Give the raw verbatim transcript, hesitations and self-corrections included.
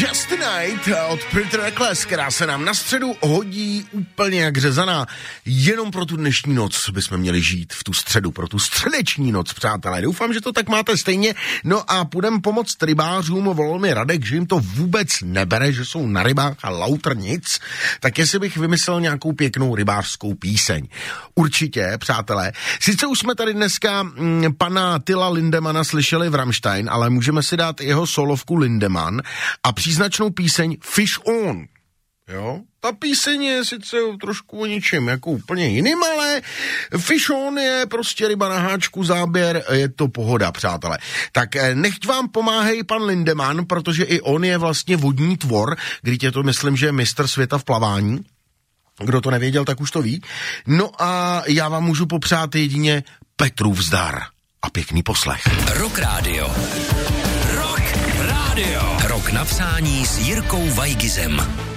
Just Tonight od Pretty Reckless, která se nám na středu hodí úplně jak řezaná. Jenom pro tu dnešní noc bychom měli žít v tu středu, pro tu středeční noc, přátelé. Doufám, že to tak máte stejně. No a půjdem pomoct rybářům, volal mi Radek, že jim to vůbec nebere, že jsou na rybách a lautr nic. Tak jestli bych vymyslel nějakou pěknou rybářskou píseň. Určitě, přátelé. Sice už jsme tady dneska m, pana Tilla Lindemana slyšeli v Rammstein, ale můžeme si dát jeho solovku Lindemann a příznačnou píseň Fish On. Jo? Ta píseň je sice trošku o ničem jako úplně jiným, ale Fish On je prostě ryba na háčku, záběr, je to pohoda, přátelé. Tak nechť vám pomáhej pan Lindemann, protože i on je vlastně vodní tvor, když je to, myslím, že je mistr světa v plavání. Kdo to nevěděl, tak už to ví. No a já vám můžu popřát jedině Petrův zdar a pěkný poslech. Rock Radio. Rock Radio. Rok napsání s Jirkou Vajgizem.